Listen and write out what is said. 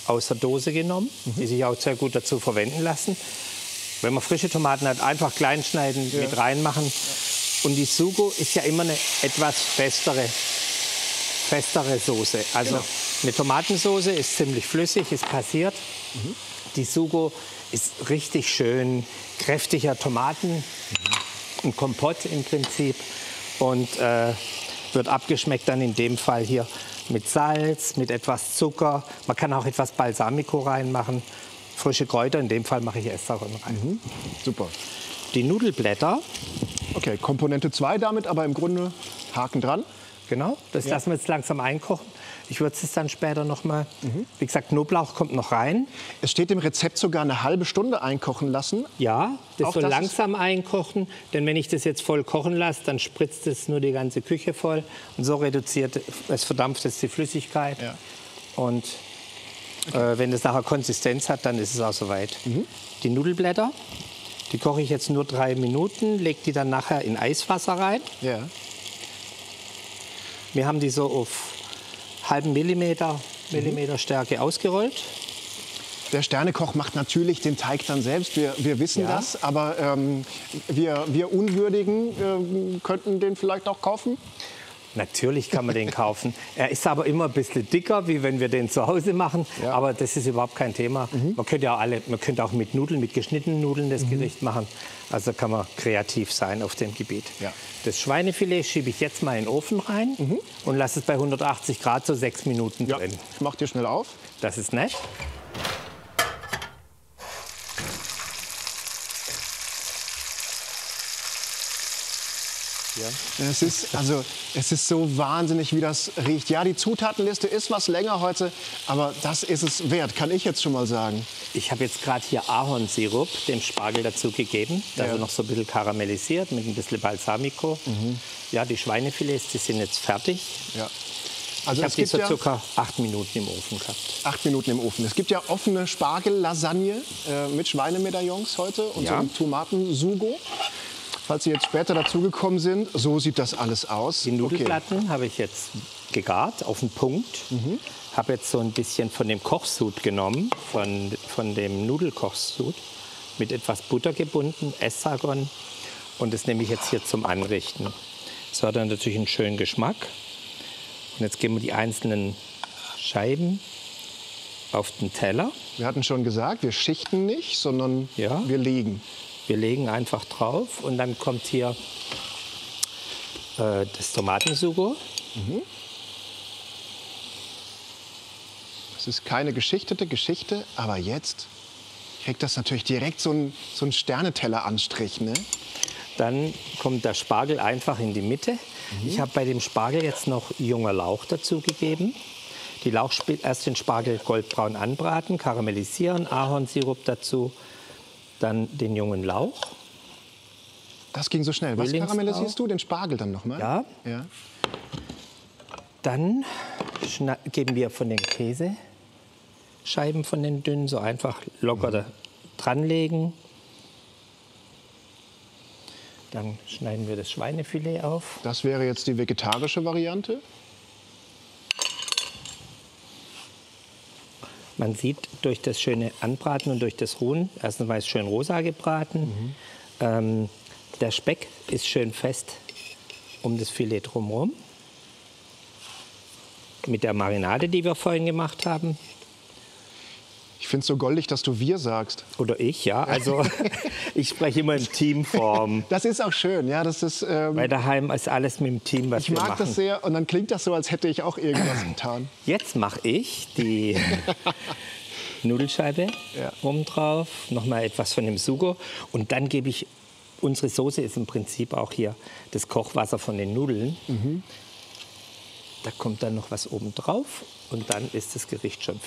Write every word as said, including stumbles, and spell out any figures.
aus der Dose genommen, mhm. die sich auch sehr gut dazu verwenden lassen. Wenn man frische Tomaten hat, einfach klein schneiden, ja. mit reinmachen. Ja. Und die Sugo ist ja immer eine etwas festere, festere Soße. Also genau. eine Tomatensoße ist ziemlich flüssig, ist passiert. Mhm. Die Sugo ist richtig schön kräftiger Tomaten, mhm. ein Kompott im Prinzip. Und äh, wird abgeschmeckt dann in dem Fall hier mit Salz, mit etwas Zucker. Man kann auch etwas Balsamico reinmachen. Frische Kräuter, in dem Fall mache ich Estragon rein. Mhm. Super. Die Nudelblätter. Okay, Komponente zwei damit, aber im Grunde Haken dran. Genau, das ja. lassen wir jetzt langsam einkochen. Ich würze es dann später noch mal. Mhm. Wie gesagt, Knoblauch kommt noch rein. Es steht im Rezept sogar eine halbe Stunde einkochen lassen. Ja, das Auch soll das langsam einkochen. Denn wenn ich das jetzt voll kochen lasse, dann spritzt es nur die ganze Küche voll. Und so reduziert es, verdampft es die Flüssigkeit. Ja. Und okay. äh, wenn es nachher Konsistenz hat, dann ist es auch soweit. Mhm. Die Nudelblätter, die koche ich jetzt nur drei Minuten, lege die dann nachher in Eiswasser rein. Ja. Wir haben die so auf halben Millimeter, Millimeter Stärke ausgerollt. Der Sternekoch macht natürlich den Teig dann selbst, wir, wir wissen ja. das, aber ähm, wir, wir Unwürdigen äh, könnten den vielleicht auch kaufen? Natürlich kann man den kaufen. Er ist aber immer ein bisschen dicker, wie wenn wir den zu Hause machen. Ja. Aber das ist überhaupt kein Thema. Mhm. Man könnte ja alle, man könnte auch mit Nudeln, mit geschnittenen Nudeln das mhm. Gericht machen. Also kann man kreativ sein auf dem Gebiet. Ja. Das Schweinefilet schiebe ich jetzt mal in den Ofen rein mhm. und lasse es bei hundertachtzig Grad so sechs Minuten ja. drin. Ich mache dir schnell auf. Das ist nett. Ja. Es ist, also, es ist so wahnsinnig, wie das riecht. Ja, die Zutatenliste ist was länger heute, aber das ist es wert, kann ich jetzt schon mal sagen. Ich habe jetzt gerade hier Ahornsirup, dem Spargel dazu gegeben. Da ja. wird noch so ein bisschen karamellisiert mit ein bisschen Balsamico. Mhm. Ja, die Schweinefilets, die sind jetzt fertig. Ja. Also ich habe die so ja circa acht Minuten im Ofen gehabt. Acht Minuten im Ofen. Es gibt ja offene Spargellasagne äh, mit Schweinemedaillons heute und ja. so einem Tomatensugo. Falls Sie jetzt später dazugekommen sind, so sieht das alles aus. Die Nudelplatten okay. habe ich jetzt gegart auf den Punkt. Mhm. Habe jetzt so ein bisschen von dem Kochsud genommen, von, von dem Nudelkochsud, mit etwas Butter gebunden, Estragon. Und das nehme ich jetzt hier zum Anrichten. Das hat dann natürlich einen schönen Geschmack. Und jetzt geben wir die einzelnen Scheiben auf den Teller. Wir hatten schon gesagt, wir schichten nicht, sondern ja. wir legen. Wir legen einfach drauf und dann kommt hier äh, das Tomatensugo. Mhm. Das ist keine geschichtete Geschichte, aber jetzt kriegt das natürlich direkt so einen so einen Sterneteller-Anstrich, ne? Dann kommt der Spargel einfach in die Mitte. Mhm. Ich habe bei dem Spargel jetzt noch junger Lauch dazu gegeben. Die Lauch erst den Spargel goldbraun anbraten, karamellisieren, Ahornsirup dazu. Dann den jungen Lauch. Das ging so schnell. Was karamellisierst du? Den Spargel dann noch mal? Ja. ja. Dann geben wir von den Käsescheiben, von den dünnen, so einfach locker mhm. dranlegen. Dann schneiden wir das Schweinefilet auf. Das wäre jetzt die vegetarische Variante. Man sieht durch das schöne Anbraten und durch das Ruhen, erstens mal ist schön rosa gebraten. Mhm. Ähm, der Speck ist schön fest um das Filet drumherum. Mit der Marinade, die wir vorhin gemacht haben. Ich finde es so goldig, dass du wir sagst. Oder ich, ja. Also ich spreche immer in Teamform. Das ist auch schön, ja. Das ist, ähm, Weil daheim ist alles mit dem Team, was ich wir mag machen. Das sehr und dann klingt das so, als hätte ich auch irgendwas getan. Jetzt mache ich die Nudelscheibe ja. oben drauf, noch mal etwas von dem Sugo und dann gebe ich, unsere Soße ist im Prinzip auch hier das Kochwasser von den Nudeln. Mhm. Da kommt dann noch was oben drauf und dann ist das Gericht schon fertig.